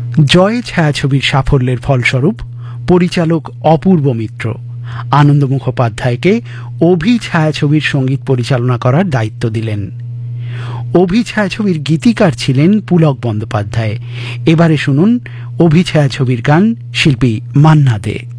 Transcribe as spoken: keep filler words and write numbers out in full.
জয় ছায়াছবির সাফল্যের ফলস্বরূপ পরিচালক অপূর্ব মিত্র আনন্দ মুখোপাধ্যায়কে অভি ছায়াছবির সঙ্গীত পরিচালনা করার দায়িত্ব দিলেন। অভি ছায়াছবির গীতিকার ছিলেন পুলক বন্দ্যোপাধ্যায়। এবারে শুনুন অভি ছায়াছবির গান, শিল্পী মান্না দে।